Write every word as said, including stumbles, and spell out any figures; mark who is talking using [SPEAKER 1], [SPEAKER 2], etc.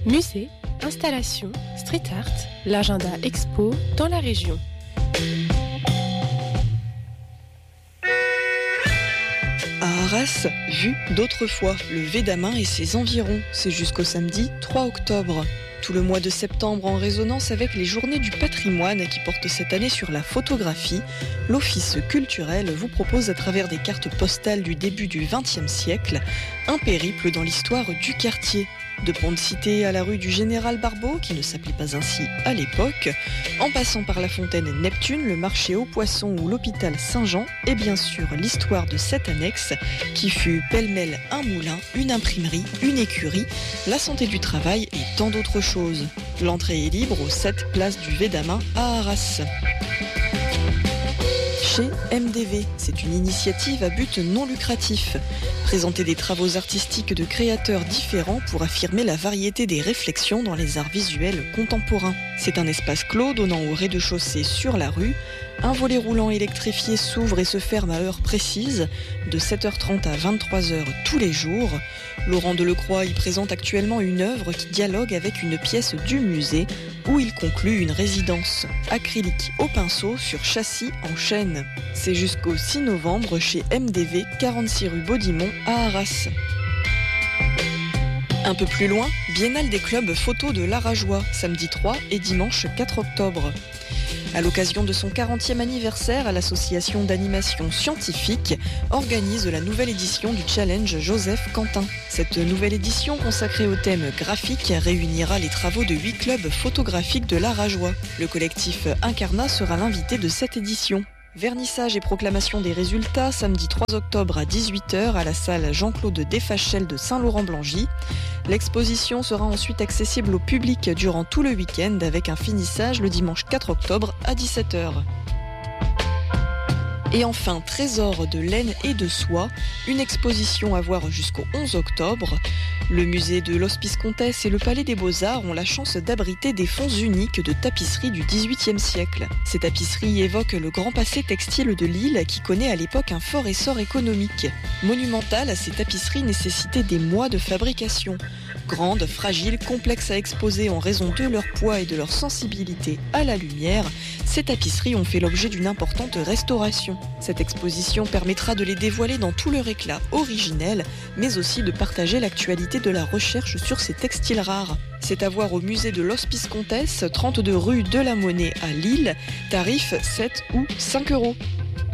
[SPEAKER 1] Musée, installation, street art, l'agenda expo dans la région.
[SPEAKER 2] À Arras, vue d'autrefois, le Védamin et ses environs. C'est jusqu'au samedi trois octobre. Tout le mois de septembre, en résonance avec les Journées du patrimoine qui portent cette année sur la photographie, l'Office culturel vous propose à travers des cartes postales du début du vingtième siècle un périple dans l'histoire du quartier. De Pont-de-Cité à la rue du Général Barbeau, qui ne s'appelait pas ainsi à l'époque, en passant par la fontaine Neptune, le marché aux poissons ou l'hôpital Saint-Jean, et bien sûr l'histoire de cette annexe qui fut pêle-mêle un moulin, une imprimerie, une écurie, la santé du travail et tant d'autres choses. L'entrée est libre aux sept places du Védamin à Arras. Chez M D V, c'est une initiative à but non lucratif. Présenter des travaux artistiques de créateurs différents pour affirmer la variété des réflexions dans les arts visuels contemporains. C'est un espace clos donnant au rez-de-chaussée sur la rue. Un volet roulant électrifié s'ouvre et se ferme à heure précise, de sept heures trente à vingt-trois heures tous les jours. Laurent Delecroix y présente actuellement une œuvre qui dialogue avec une pièce du musée où il conclut une résidence. Acrylique au pinceau sur châssis en chêne. C'est jusqu'au six novembre chez M D V, quarante-six rue Baudimont à Arras. Un peu plus loin, Biennale des clubs photo de l'Arajois, samedi trois et dimanche quatre octobre. À l'occasion de son quarantième anniversaire, l'association d'animation scientifique organise la nouvelle édition du challenge Joseph Quentin. Cette nouvelle édition consacrée au thème graphique réunira les travaux de huit clubs photographiques de l'Arajois. Le collectif Incarnat sera l'invité de cette édition. Vernissage et proclamation des résultats samedi trois octobre à dix-huit heures à la salle Jean-Claude Desfachel de Saint-Laurent-Blangy. L'exposition sera ensuite accessible au public durant tout le week-end avec un finissage le dimanche quatre octobre à dix-sept heures. Et enfin, Trésor de laine et de soie, une exposition à voir jusqu'au onze octobre. Le musée de l'Hospice Comtesse et le Palais des Beaux-Arts ont la chance d'abriter des fonds uniques de tapisserie du dix-huitième siècle. Ces tapisseries évoquent le grand passé textile de l'île qui connaît à l'époque un fort essor économique. Monumentales, ces tapisseries nécessitaient des mois de fabrication. Grandes, fragiles, complexes à exposer en raison de leur poids et de leur sensibilité à la lumière, ces tapisseries ont fait l'objet d'une importante restauration. Cette exposition permettra de les dévoiler dans tout leur éclat originel, mais aussi de partager l'actualité de la recherche sur ces textiles rares. C'est à voir au musée de l'Hospice Comtesse, trente-deux rue de la Monnaie à Lille, tarif sept ou cinq euros.